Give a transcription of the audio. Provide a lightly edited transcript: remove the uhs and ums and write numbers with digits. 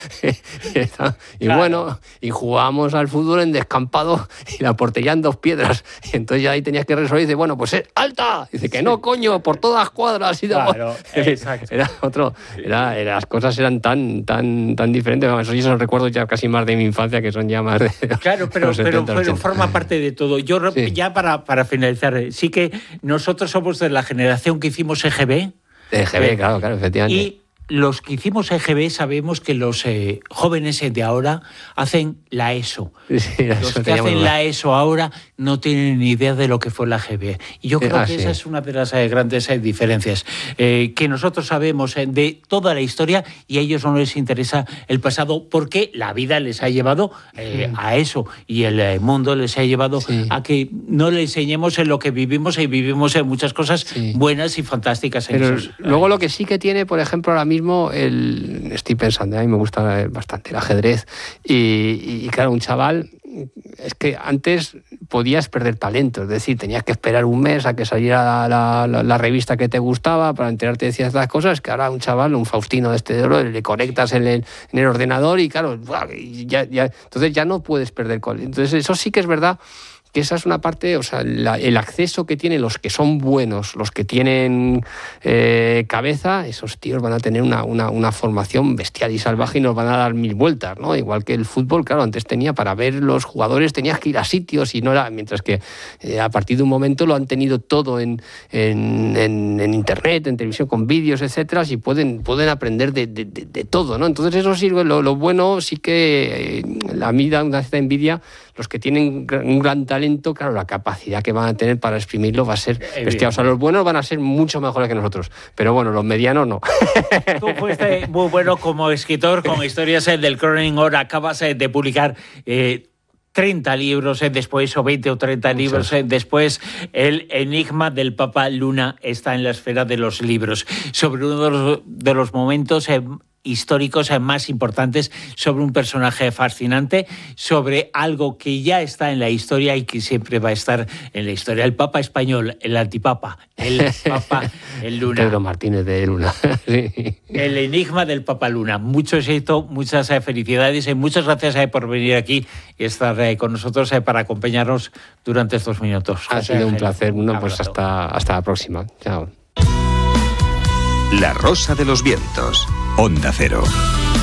Y bueno, y jugábamos al fútbol en descampado y la portería en 2 piedras. Y entonces ya ahí tenías que resolver y dice, bueno, pues ¡alta! Y dice que no, coño, por todas cuadras. Y claro, exacto. Las cosas eran tan diferentes. Eso yo recuerdo ya casi más de mi infancia, que son ya más de claro, pero forma parte de todo. Yo ya para finalizar, sí que nosotros somos de la generación que hicimos EGB. EGB, claro, efectivamente. Y los que hicimos EGB sabemos que los jóvenes de ahora hacen la ESO. Sí, los que hacen la ESO ahora no tienen ni idea de lo que fue la EGB. Y yo creo que esa es una de las grandes diferencias. Que nosotros sabemos de toda la historia y a ellos no les interesa el pasado porque la vida les ha llevado a eso y el mundo les ha llevado a que no le enseñemos en lo que vivimos y vivimos en muchas cosas buenas y fantásticas. Pero luego lo que sí que tiene, por ejemplo, ahora mismo estoy pensando, a mí me gusta bastante el ajedrez y claro, un chaval, es que antes podías perder talento, es decir, tenías que esperar un mes a que saliera la revista que te gustaba para enterarte de ciertas cosas, que ahora un chaval, un Faustino de este de oro, le conectas en el ordenador y claro, entonces ya no puedes perder. Entonces eso sí que es verdad, que esa es una parte, o sea, el acceso que tienen los que son buenos, los que tienen cabeza, esos tíos van a tener una formación bestial y salvaje y nos van a dar 1000 vueltas, ¿no? Igual que el fútbol, claro, antes para ver los jugadores tenías que ir a sitios y no era, mientras que a partir de un momento lo han tenido todo en internet, en televisión, con vídeos, etcétera, y pueden aprender de todo, ¿no? Entonces eso sirve, lo bueno sí que a mí da una cierta envidia. Los que tienen un gran talento, claro, la capacidad que van a tener para exprimirlo va a ser bestial. O sea, los buenos van a ser mucho mejores que nosotros, pero bueno, los medianos no. Tú fuiste muy bueno como escritor, con historias del Chronic Ahora. Acabas de publicar 30 libros después, o 20 o 30 libros después. El enigma del Papa Luna está en la esfera de los libros, sobre uno de los momentos históricos más importantes, sobre un personaje fascinante, sobre algo que ya está en la historia y que siempre va a estar en la historia. El Papa español, el antipapa, el Papa el Luna. Pedro Martínez de Luna. Sí. El enigma del Papa Luna. Mucho éxito, muchas felicidades y muchas gracias por venir aquí y estar con nosotros para acompañarnos durante estos minutos. Ha sido un placer. Pues hasta la próxima. Chao. La Rosa de los Vientos, Onda Cero.